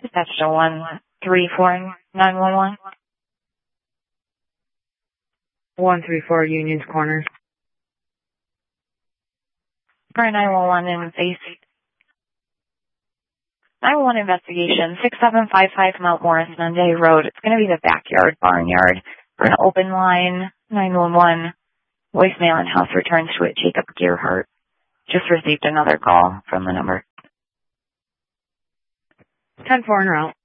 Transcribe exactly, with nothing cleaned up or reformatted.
That's the one three four nine one one. One three four Union's Corner. For nine one one in face. nine one one investigation, six seven five five Mount Morris, Nunde Road. It's going to be the backyard barnyard. For an open line, nine one one. Voicemail and house returns to it, Jacob Gearhart. Just received another call from the number. ten four en route.